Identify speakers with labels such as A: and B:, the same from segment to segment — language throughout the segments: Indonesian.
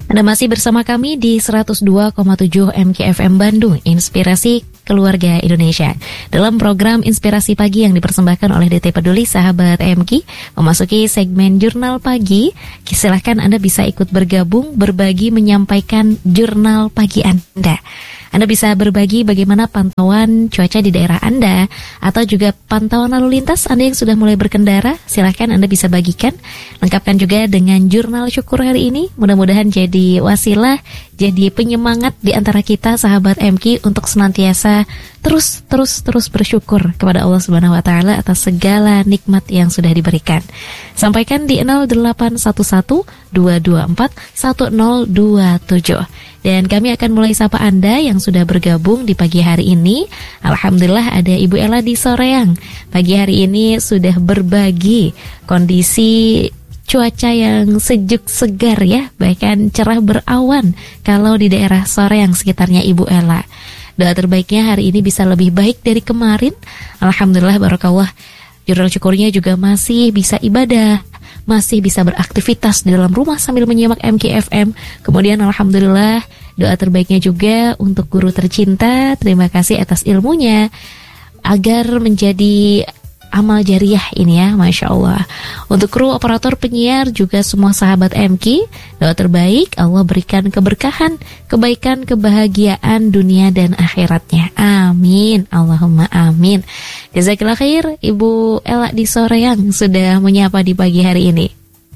A: Anda masih bersama kami di 102,7 MKFM Bandung, Inspirasi Keluarga Indonesia. Dalam program Inspirasi Pagi yang dipersembahkan oleh DT Peduli Sahabat MK, memasuki segmen Jurnal Pagi, silahkan Anda bisa ikut bergabung, berbagi, menyampaikan jurnal pagi Anda. Anda bisa berbagi bagaimana pantauan cuaca di daerah Anda, atau juga pantauan lalu lintas Anda yang sudah mulai berkendara. Silahkan Anda bisa bagikan, lengkapkan juga dengan jurnal syukur hari ini. Mudah-mudahan jadi wasilah, jadi penyemangat di antara kita sahabat MK untuk senantiasa terus bersyukur kepada Allah Subhanahu wa taala atas segala nikmat yang sudah diberikan. Sampaikan di 0811-224-1027. Dan kami akan mulai sapa Anda yang sudah bergabung di pagi hari ini. Alhamdulillah ada Ibu Ella di Soreang. Pagi hari ini sudah berbagi kondisi cuaca yang sejuk segar ya, bahkan cerah berawan kalau di daerah Soreang sekitarnya Ibu Ella. Doa terbaiknya hari ini bisa lebih baik dari kemarin. Alhamdulillah barakallah. Jurnal syukurnya juga masih bisa ibadah, masih bisa beraktivitas di dalam rumah sambil menyimak MKFM. Kemudian alhamdulillah doa terbaiknya juga untuk guru tercinta. Terima kasih atas ilmunya agar menjadi amal jariah ini ya, Masya Allah. Untuk kru operator penyiar juga semua sahabat MK, doa terbaik Allah berikan keberkahan, kebaikan, kebahagiaan dunia dan akhiratnya. Amin, Allahumma amin. Jazakallah khair Ibu Ella di Soreang sudah menyapa di pagi hari ini.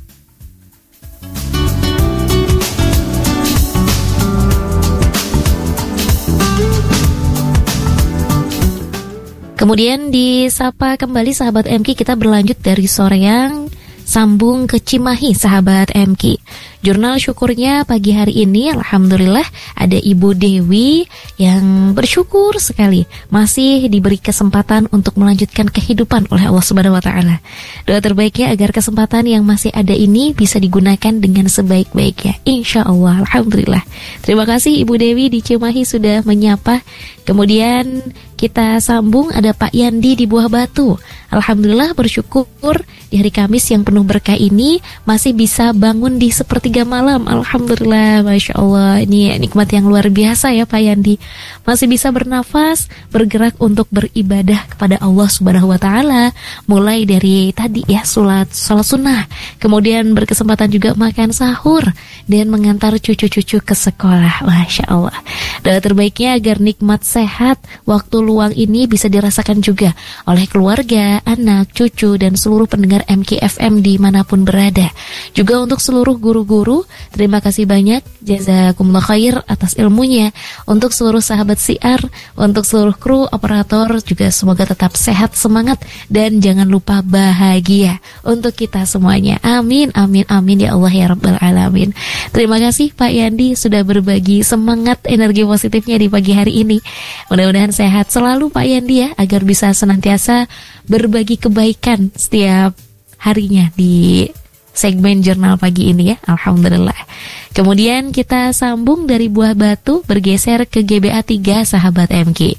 A: Kemudian disapa kembali sahabat MK, kita berlanjut dari Soreang sambung ke Cimahi sahabat MK. Jurnal syukurnya pagi hari ini alhamdulillah ada Ibu Dewi yang bersyukur sekali masih diberi kesempatan untuk melanjutkan kehidupan oleh Allah Subhanahu wa taala. Doa terbaiknya agar kesempatan yang masih ada ini bisa digunakan dengan sebaik-baiknya. Insyaallah, alhamdulillah. Terima kasih Ibu Dewi di Cimahi sudah menyapa. Kemudian kita sambung ada Pak Yandi di Buah Batu. Alhamdulillah bersyukur di hari Kamis yang penuh berkah ini masih bisa bangun di sepertiga malam. Alhamdulillah, Masya Allah. Ini nikmat yang luar biasa ya Pak Yandi. Masih bisa bernafas, bergerak untuk beribadah kepada Allah Subhanahu wa taala. Mulai dari tadi ya salat sunnah, kemudian berkesempatan juga makan sahur dan mengantar cucu-cucu ke sekolah. Masya Allah. Doa terbaiknya agar nikmat sehat waktu luang ini bisa dirasakan juga oleh keluarga, anak, cucu, dan seluruh pendengar MKFM dimanapun berada. Juga untuk seluruh guru-guru, terima kasih banyak, jazakumullah khair atas ilmunya. Untuk seluruh sahabat siar, untuk seluruh kru, operator, juga semoga tetap sehat, semangat, dan jangan lupa bahagia untuk kita semuanya. Amin, amin, amin ya Allah ya Rabbal Alamin. Terima kasih Pak Yandi sudah berbagi semangat energi positifnya di pagi hari ini. Mudah-mudahan sehat selalu Pak Yandi ya, agar bisa senantiasa berbagi kebaikan setiap harinya di segmen jurnal pagi ini ya. Alhamdulillah. Kemudian kita sambung dari Buah Batu bergeser ke GBA 3 sahabat MK.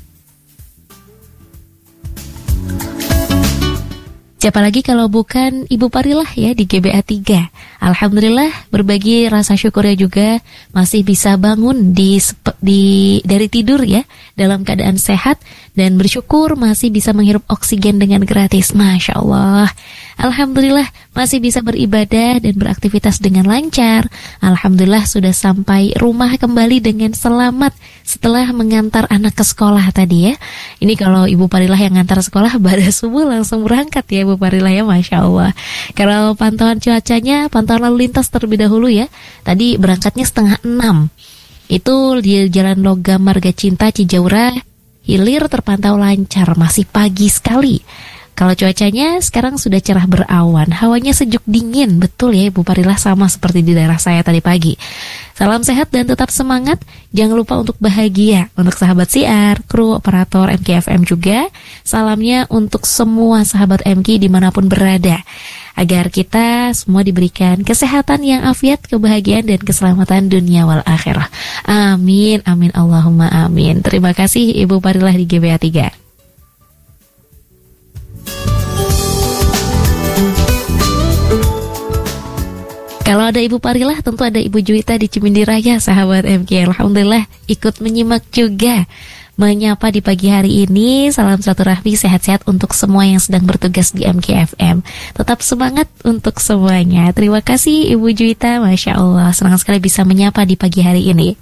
A: Siapa lagi kalau bukan Ibu Parilah ya di GBA 3. Alhamdulillah berbagi rasa syukurnya juga masih bisa bangun dari tidur ya dalam keadaan sehat dan bersyukur masih bisa menghirup oksigen dengan gratis. Masya Allah. Alhamdulillah masih bisa beribadah dan beraktivitas dengan lancar. Alhamdulillah sudah sampai rumah kembali dengan selamat setelah mengantar anak ke sekolah tadi ya. Ini kalau Ibu Parilah yang ngantar sekolah pada subuh langsung berangkat ya Ibu Parilah ya, Masya Allah. Kalau pantauan cuacanya, pantauan lalu lintas terlebih dahulu ya. Tadi berangkatnya 5:30. Itu di Jalan Logam Marga Cinta Cijaura Hilir terpantau lancar, masih pagi sekali. Kalau cuacanya sekarang sudah cerah berawan, hawanya sejuk dingin, betul ya Ibu Parilah, sama seperti di daerah saya tadi pagi. Salam sehat dan tetap semangat, jangan lupa untuk bahagia. Untuk sahabat siar, kru, operator MKFM juga, salamnya untuk semua sahabat MK dimanapun berada. Agar kita semua diberikan kesehatan yang afiat, kebahagiaan dan keselamatan dunia wal akhirah. Amin, amin, Allahumma amin. Terima kasih Ibu Parilah di GBA 3. Kalau ada Ibu Parilah, tentu ada Ibu Juwita di Cimindi Raya, sahabat MK. Alhamdulillah ikut menyimak juga, menyapa di pagi hari ini. Salam silaturahmi, sehat-sehat untuk semua yang sedang bertugas di MKFM. Tetap semangat untuk semuanya. Terima kasih Ibu Juwita, Masya Allah, senang sekali bisa menyapa di pagi hari ini.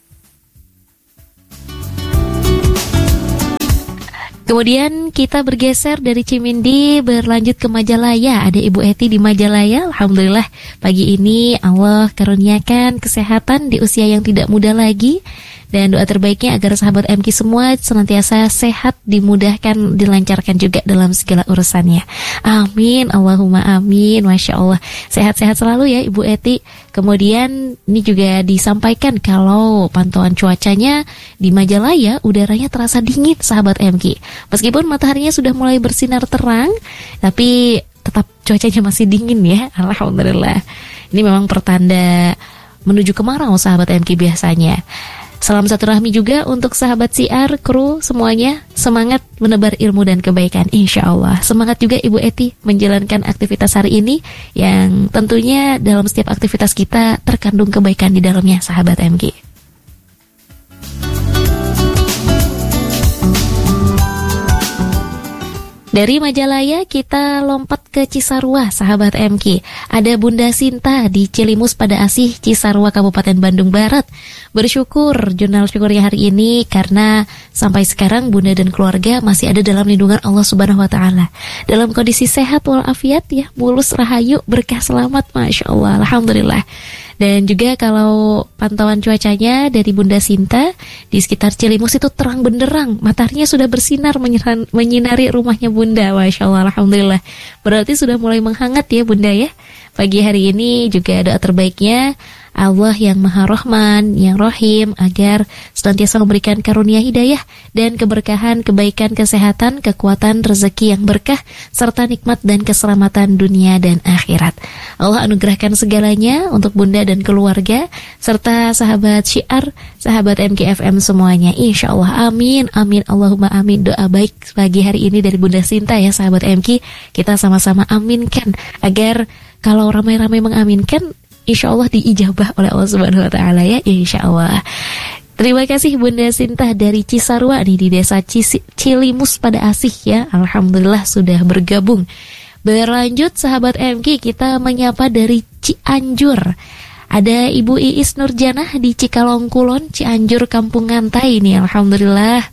A: Kemudian kita bergeser dari Cimindi berlanjut ke Majalaya. Ada Ibu Eti di Majalaya. Alhamdulillah pagi ini Allah karuniakan kesehatan di usia yang tidak muda lagi. Dan doa terbaiknya agar sahabat MK semua senantiasa sehat, dimudahkan, dilancarkan juga dalam segala urusannya. Amin, Allahumma amin. Masya Allah, sehat-sehat selalu ya Ibu Eti. Kemudian ini juga disampaikan kalau pantauan cuacanya di Majalaya udaranya terasa dingin sahabat MK. Meskipun mataharinya sudah mulai bersinar terang, tapi tetap cuacanya masih dingin ya. Alhamdulillah. Ini memang pertanda menuju kemarau sahabat MK biasanya. Salam satu rahmi juga untuk sahabat siar, kru semuanya. Semangat menebar ilmu dan kebaikan, insya Allah. Semangat juga Ibu Eti menjalankan aktivitas hari ini, yang tentunya dalam setiap aktivitas kita terkandung kebaikan di dalamnya, sahabat MG. Dari Majalaya kita lompat ke Cisarua, sahabat MK. Ada Bunda Sinta di Cilimus pada Asih, Cisarua, Kabupaten Bandung Barat. Bersyukur jurnal syukurnya hari ini karena sampai sekarang Bunda dan keluarga masih ada dalam lindungan Allah Subhanahu wa Ta'ala. Dalam kondisi sehat walafiat ya, mulus rahayu, berkah selamat, Masya Allah, Alhamdulillah. Dan juga kalau pantauan cuacanya dari Bunda Sinta di sekitar Cilimus itu terang benderang, mataharinya sudah bersinar menyinari rumahnya Bunda. Masya Allah, Alhamdulillah. Berarti sudah mulai menghangat ya Bunda ya. Pagi hari ini juga doa terbaiknya Allah yang Maha Rahman, yang Rahim, agar senantiasa memberikan karunia hidayah dan keberkahan, kebaikan, kesehatan, kekuatan, rezeki yang berkah, serta nikmat dan keselamatan dunia dan akhirat. Allah anugerahkan segalanya untuk Bunda dan keluarga, serta sahabat syiar, sahabat MKFM semuanya. Insya Allah, amin, amin, Allahumma amin. Doa baik pagi hari ini dari Bunda Sinta ya sahabat MK, kita sama-sama aminkan agar kalau ramai-ramai mengaminkan, insya Allah diijabah oleh Allah Subhanahu wa Ta'ala ya, insya Allah. Terima kasih Bunda Sinta dari Cisarua nih di desa Cilimus pada Asih ya. Alhamdulillah sudah bergabung. Berlanjut sahabat MK, kita menyapa dari Cianjur. Ada Ibu Iis Nurjanah di Cikalong Kulon, Cianjur, Kampung Ngantai ini. Alhamdulillah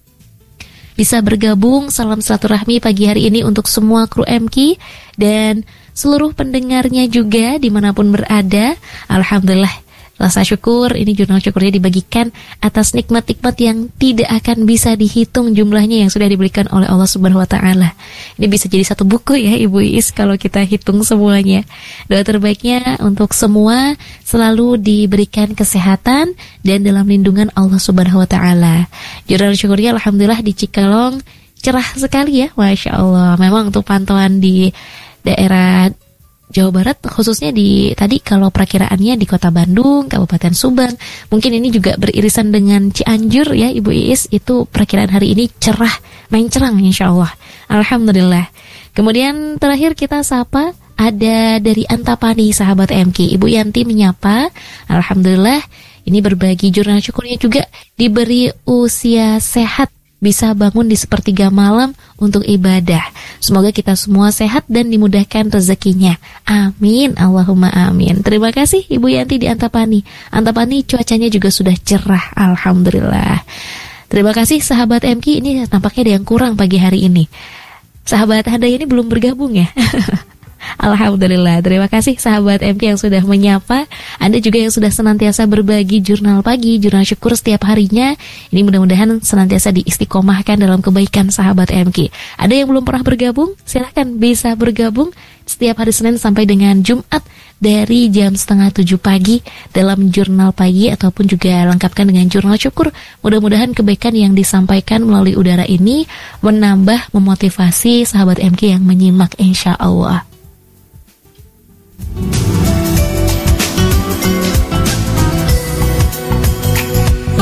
A: bisa bergabung. Salam silaturahmi pagi hari ini untuk semua kru MK dan seluruh pendengarnya juga dimanapun berada. Alhamdulillah, rasa syukur ini jurnal syukurnya dibagikan atas nikmat-nikmat yang tidak akan bisa dihitung jumlahnya yang sudah diberikan oleh Allah Subhanahu wa Ta'ala. Ini bisa jadi satu buku ya Ibu Is kalau kita hitung semuanya. Doa terbaiknya untuk semua selalu diberikan kesehatan dan dalam lindungan Allah Subhanahu wa Ta'ala. Jurnal syukurnya alhamdulillah di Cikalong cerah sekali ya, Masya Allah. Memang untuk pantauan di daerah Jawa Barat, khususnya di tadi kalau perakiraannya di Kota Bandung, Kabupaten Subang, mungkin ini juga beririsan dengan Cianjur ya Ibu Iis, itu perakiraan hari ini cerah, mencerang insya Allah. Alhamdulillah. Kemudian terakhir kita sapa ada dari Antapani sahabat MK, Ibu Yanti menyapa. Alhamdulillah ini berbagi jurnal syukurnya juga diberi usia sehat, bisa bangun di sepertiga malam untuk ibadah. Semoga kita semua sehat dan dimudahkan rezekinya. Amin, Allahumma amin. Terima kasih Ibu Yanti di Antapani. Antapani cuacanya juga sudah cerah, alhamdulillah. Terima kasih sahabat MK, ini tampaknya ada yang kurang pagi hari ini. Sahabat Anda ini belum bergabung ya. Alhamdulillah, terima kasih sahabat MK yang sudah menyapa. Anda juga yang sudah senantiasa berbagi jurnal pagi, jurnal syukur setiap harinya. Ini mudah-mudahan senantiasa diistiqomahkan dalam kebaikan sahabat MK. Ada yang belum pernah bergabung? Silahkan bisa bergabung setiap hari Senin sampai dengan Jumat dari jam 6:30 pagi dalam jurnal pagi ataupun juga lengkapkan dengan jurnal syukur. Mudah-mudahan kebaikan yang disampaikan melalui udara ini menambah, memotivasi sahabat MK yang menyimak insya Allah.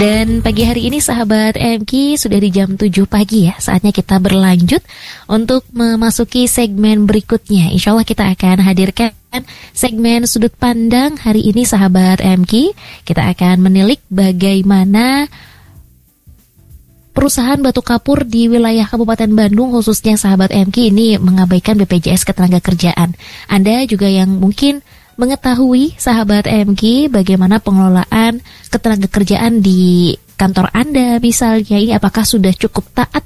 A: Dan pagi hari ini sahabat MK sudah di jam 7 pagi ya. Saatnya kita berlanjut untuk memasuki segmen berikutnya. Insya Allah kita akan hadirkan segmen sudut pandang hari ini sahabat MK. Kita akan menilik bagaimana perusahaan batu kapur di wilayah Kabupaten Bandung khususnya sahabat MK ini mengabaikan BPJS Ketenagakerjaan. Anda juga yang mungkin mengetahui sahabat MK bagaimana pengelolaan ketenagakerjaan di kantor Anda misalnya, ini apakah sudah cukup taat